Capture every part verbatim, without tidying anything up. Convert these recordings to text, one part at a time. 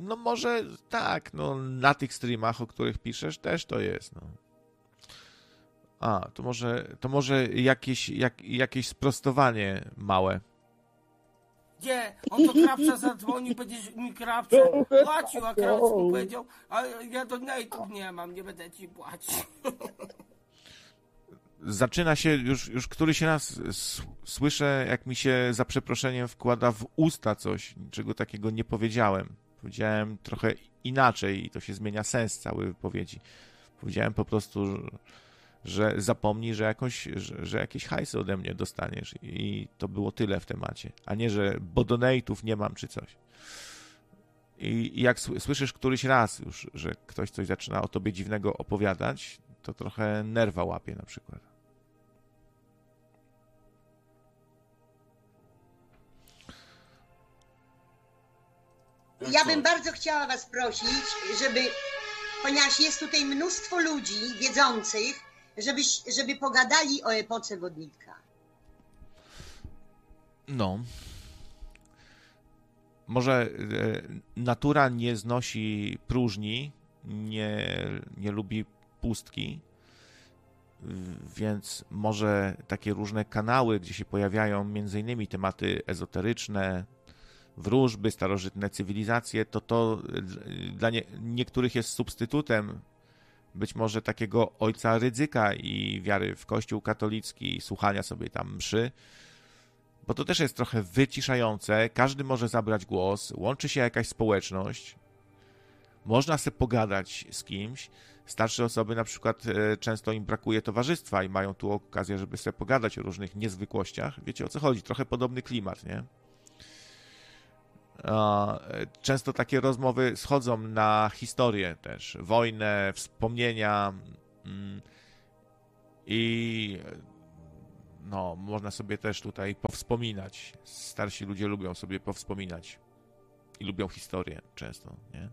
no może tak, no na tych streamach, o których piszesz, też to jest, no. A, to może, to może jakieś, jak, jakieś sprostowanie małe. Gdzie? On do Krapsa zadzwonił, będziesz mi Krapsu płacił, a Kraps mu powiedział, a ja donate'ów nie mam, nie będę ci płacił. Zaczyna się, już, już któryś raz s- słyszę, jak mi się za przeproszeniem wkłada w usta coś, czego takiego nie powiedziałem. Powiedziałem trochę inaczej i to się zmienia sens całej wypowiedzi. Powiedziałem po prostu, że, że zapomnij, że, jakąś, że, że jakieś hajsy ode mnie dostaniesz i to było tyle w temacie, a nie, że bo donate'ów nie mam czy coś. I, i jak słyszysz któryś raz już, że ktoś coś zaczyna o tobie dziwnego opowiadać, to trochę nerwa łapie na przykład. Ja bym bardzo chciała was prosić, żeby, ponieważ jest tutaj mnóstwo ludzi wiedzących, żeby, żeby pogadali o epoce wodnika. No. Może natura nie znosi próżni, nie, nie lubi pustki, więc może takie różne kanały, gdzie się pojawiają między innymi tematy ezoteryczne, wróżby, starożytne cywilizacje, to to dla nie, niektórych jest substytutem być może takiego ojca Rydzyka i wiary w Kościół katolicki, i słuchania sobie tam mszy, bo to też jest trochę wyciszające, każdy może zabrać głos, łączy się jakaś społeczność, można sobie pogadać z kimś. Starsze osoby na przykład często im brakuje towarzystwa i mają tu okazję, żeby sobie pogadać o różnych niezwykłościach. Wiecie, o co chodzi? Trochę podobny klimat, nie? Często takie rozmowy schodzą na historię też, wojnę, wspomnienia i no, można sobie też tutaj powspominać. Starsi ludzie lubią sobie powspominać i lubią historię często, nie?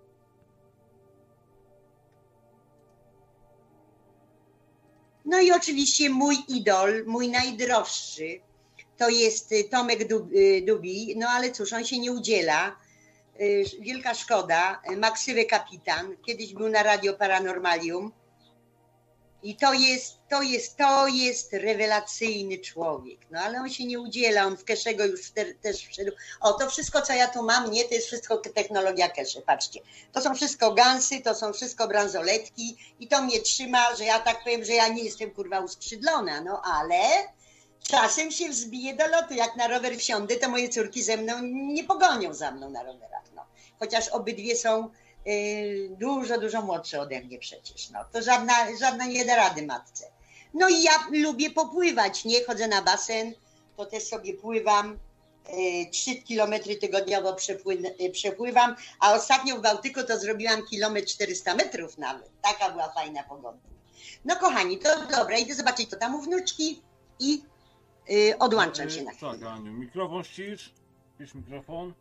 No i oczywiście mój idol, mój najdroższy, to jest Tomek Dubi, no ale cóż, on się nie udziela. Wielka szkoda. Maksywę Kapitan, kiedyś był na Radio Paranormalium i to jest, to jest, to jest rewelacyjny człowiek. No ale on się nie udziela, on w Keszego już te, też wszedł. O, to wszystko, co ja tu mam, nie, to jest wszystko technologia Kesze, patrzcie. To są wszystko gansy, to są wszystko bransoletki i to mnie trzyma, że ja tak powiem, że ja nie jestem kurwa uskrzydlona, no ale czasem się wzbije do lotu. Jak na rower wsiądę, to moje córki ze mną nie pogonią za mną na rowerach. No. Chociaż obydwie są y, dużo, dużo młodsze ode mnie przecież. No. To żadna, żadna nie da rady matce. No i ja lubię popływać, nie? Chodzę na basen, to też sobie pływam. Trzy kilometry tygodniowo przepły- przepływam, a ostatnio w Bałtyku to zrobiłam kilometr czterysta metrów nawet. Taka była fajna pogoda. No kochani, to dobra, idę zobaczyć, co tam u wnuczki i Yy, odłączam się na chwilę. Tak, Aniu, mikrofon ścisz. Ścisz mikrofon.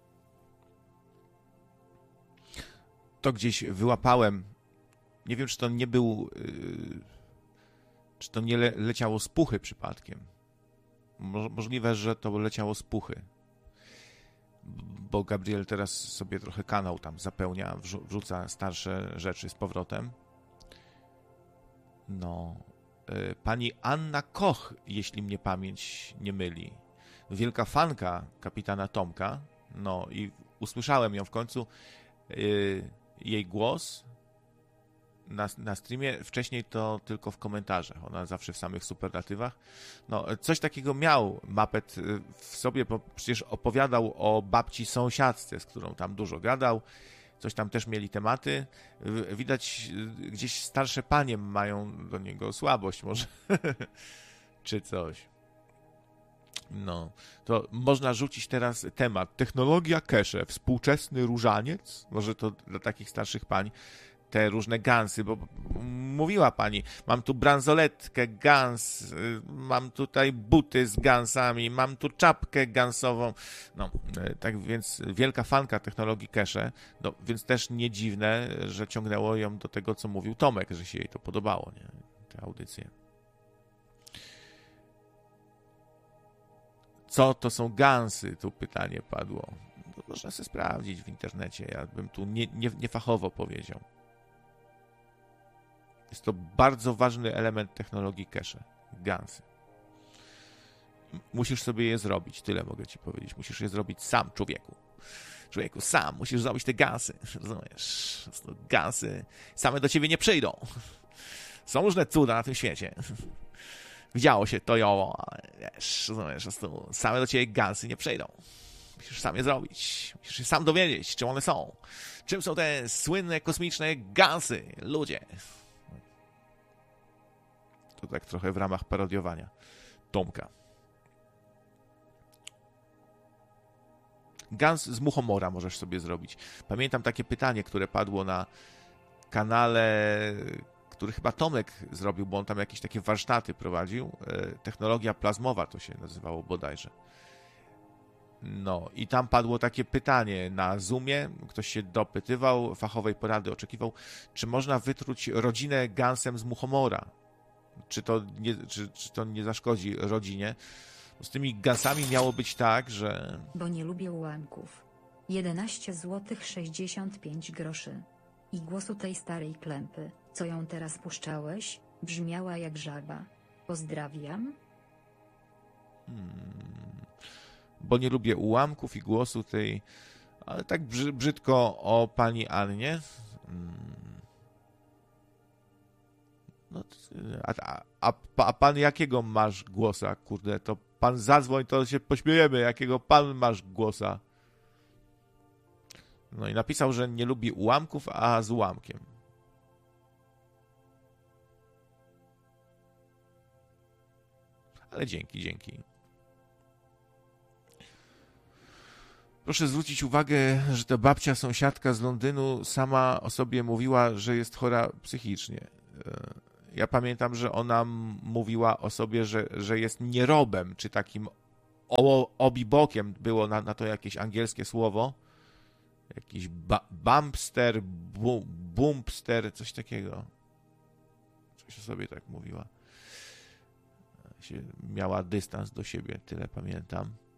To gdzieś wyłapałem. Nie wiem, czy to nie był... Yy, czy to nie le- leciało z puchy przypadkiem. Mo- możliwe, że to leciało z puchy. Bo Gabriel teraz sobie trochę kanał tam zapełnia, wrzu- wrzuca starsze rzeczy z powrotem. No... Pani Anna Koch, jeśli mnie pamięć nie myli. Wielka fanka kapitana Tomka. No i usłyszałem ją w końcu. Yy, jej głos na, na streamie. Wcześniej to tylko w komentarzach. Ona zawsze w samych superlatywach. No, coś takiego miał Muppet w sobie, bo przecież opowiadał o babci sąsiadce, z którą tam dużo gadał. Coś tam też mieli tematy. Widać, gdzieś starsze panie mają do niego słabość może. Czy coś. No. To można rzucić teraz temat. Technologia Kesze. Współczesny różaniec. Może to dla takich starszych pań. Te różne gansy, bo mówiła pani, mam tu bransoletkę gans, mam tutaj buty z gansami, mam tu czapkę gansową. No, tak więc wielka fanka technologii Kesze, no, więc też nie dziwne, że ciągnęło ją do tego, co mówił Tomek, że się jej to podobało, nie? Te audycje. Co to są gansy? Tu pytanie padło. Można sobie sprawdzić w internecie. Ja bym tu nie, nie, niefachowo powiedział. Jest to bardzo ważny element technologii cache. Gansy. Musisz sobie je zrobić. Tyle mogę ci powiedzieć. Musisz je zrobić sam, człowieku. Człowieku, sam musisz zrobić te gansy. Rozumiesz? Gansy same do ciebie nie przyjdą. Są różne cuda na tym świecie. Widziało się to i owo, ale wiesz, rozumiesz, same do ciebie gansy nie przyjdą. Musisz sam je zrobić. Musisz się sam dowiedzieć, czym one są. Czym są te słynne, kosmiczne gansy, ludzie. To tak trochę w ramach parodiowania Tomka. Gans z Muchomora możesz sobie zrobić. Pamiętam takie pytanie, które padło na kanale, który chyba Tomek zrobił, bo on tam jakieś takie warsztaty prowadził. Technologia plazmowa to się nazywało bodajże. No i tam padło takie pytanie na Zoomie. Ktoś się dopytywał, fachowej porady oczekiwał, czy można wytruć rodzinę gansem z Muchomora. Czy to nie, czy, czy to nie zaszkodzi rodzinie? Z tymi gansami miało być tak, że... Bo nie lubię ułamków. jedenaście złotych sześćdziesiąt pięć groszy. I głosu tej starej klępy, co ją teraz puszczałeś, brzmiała jak żaba. Pozdrawiam. Hmm. Bo nie lubię ułamków i głosu tej... Ale tak brzy, brzydko o pani Annie. Hmm. No, a, a, a pan jakiego masz głosa, kurde? To pan zadzwoń, to się pośmiejemy, jakiego pan masz głosa. No i napisał, że nie lubi ułamków, a z ułamkiem. Ale dzięki, dzięki. Proszę zwrócić uwagę, że ta babcia sąsiadka z Londynu sama o sobie mówiła, że jest chora psychicznie. Ja pamiętam, że ona mówiła o sobie, że, że jest nierobem, czy takim obibokiem, było na, na to jakieś angielskie słowo. Jakiś ba- bumpster, bu- bumpster, coś takiego. Coś o sobie tak mówiła. Się, miała dystans do siebie, tyle pamiętam.